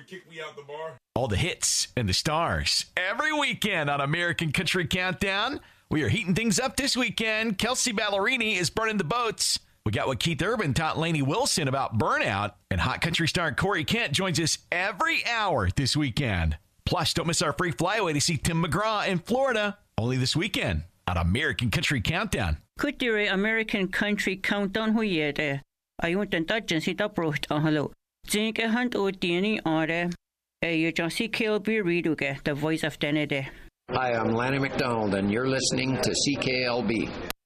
kick me out the bar. All the hits and the stars every weekend on American Country Countdown. We are heating things up this weekend. Kelsey Ballerini is burning the boats. We got what Keith Urban taught Lainey Wilson about burnout. And hot country star Corey Kent joins us every hour this weekend. Plus, don't miss our free flyaway to see Tim McGraw in Florida. Only this weekend on American Country Countdown. Kutire American Country Countdown huyede. Ayun tentajen si taprocht ahalo. Zinke hand o tieni are. You just see KLB Reduge, the voice of Denede. Hi, I'm Lanny McDonald, and you're listening to CKLB.